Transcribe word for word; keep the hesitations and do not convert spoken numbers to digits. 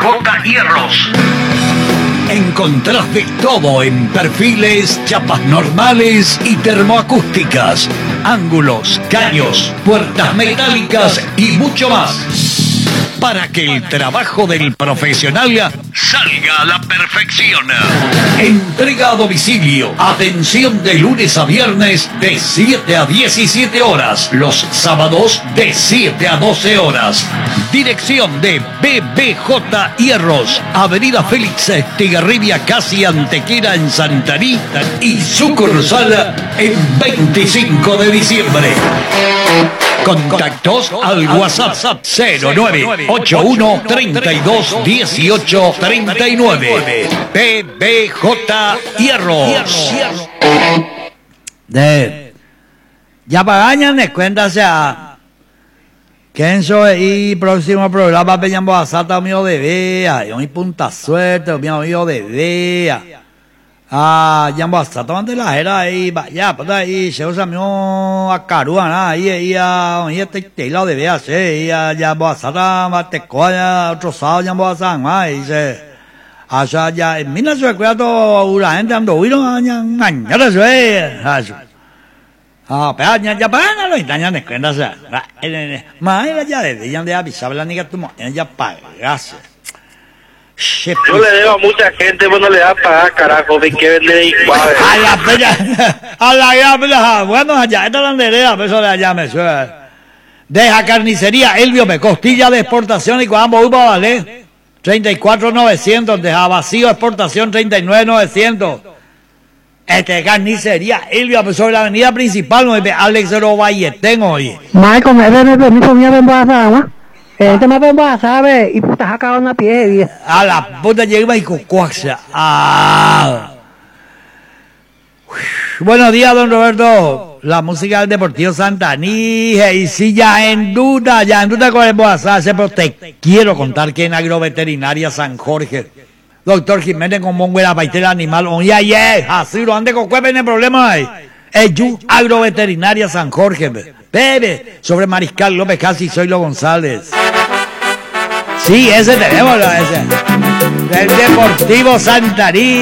J. Hierros. Encontrás de todo en perfiles, chapas normales y termoacústicas, ángulos, caños, puertas metálicas y mucho más. Para que el trabajo del profesional salga a la perfección. Entrega a domicilio. Atención de lunes a viernes de siete a diecisiete horas. Los sábados de siete a doce horas. Dirección de B B J. Hierros. Avenida Félix Estigarribia, casi Antequera en Santarí. Y sucursal en veinticinco de diciembre. Contactos al WhatsApp cero nueve ocho uno treinta y dos dieciocho treinta y nueve. B B J. Hierros. De ya pagañan de cuenta sea que eso y próximo programa peñamos a sata mío de vea, y mi punta suerte, mío mío de vea. Ah, ya vamos a tomar de la era ahí, ya, pues ahí se usa mío a carua, ahí, ahí, ahí, este teilado de vea, sí, ya, ya vamos a tomar te coya, otro sábado ya vamos a tomar, y se, allá ya, en mina se recuerda todo, la gente ando huido, ya, ya, ya, ya, ah, pero ya, ya, para no, ya, ya, de cuenta, o sea, más era ya de, ya de avisar la niña, tú, ya pagase. Yo le debo a mucha gente, bueno, le da a pagar, carajo, de que vender igual. A la pena, a la ya, bueno, allá, esta banderera, eso de allá me suena. Deja carnicería, Elvio, me costilla de exportación y cuando vamos a valer treinta y cuatro mil novecientos, deja vacío exportación treinta y nueve mil novecientos. Este carnicería, Elvio, sobre la avenida principal, no es Alex Robayetén hoy. Michael, me debe permiso mío de embarazada, ¿no? Este me va a saber y puta sacado una pie. A la puta llega y cocoaxa. Ah. Buenos días, don Roberto. La música del Deportivo Santaní. Y si ya en duda, ya en duda con el Boazase, pero te quiero contar que en Agroveterinaria San Jorge, doctor Jiménez con Monguera Paitela Animal, oye, oye, así lo ande con cueva en el problema ahí. Eyu Agroveterinaria San Jorge, bebe, sobre Mariscal López Casi, soy Lo González. Sí, ese tenemos, ese. El Deportivo Santarí.